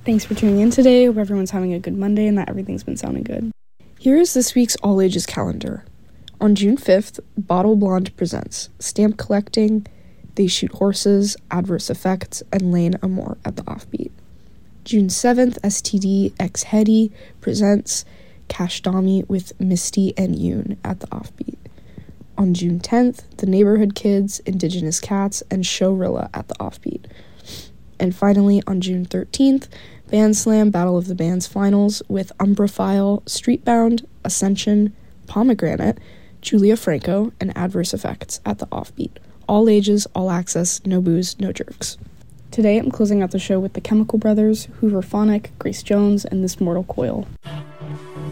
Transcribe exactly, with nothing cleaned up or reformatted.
Thanks for tuning in today. Hope everyone's having a good Monday and that everything's been sounding good. Here is this week's All Ages calendar. On June fifth, Bottle Blonde presents Stamp Collecting, They Shoot Horses, Adverse Effects, and Lane Amour at the Offbeat. June seventh, S T D X Hetty presents Cash Dami with Misty and Yoon at the Offbeat. On June tenth, The Neighborhood Kids, Indigenous Cats, and Showrilla at the Offbeat. And finally, on June thirteenth, Band Slam Battle of the Bands Finals with Umbraphile, Streetbound, Ascension, Pomegranate, Julia Franco, and Adverse Effects at the Offbeat. All ages, all access, no booze, no jerks. Today I'm closing out the show with the Chemical Brothers, Hoover Phonic, Grace Jones, and This Mortal Coil.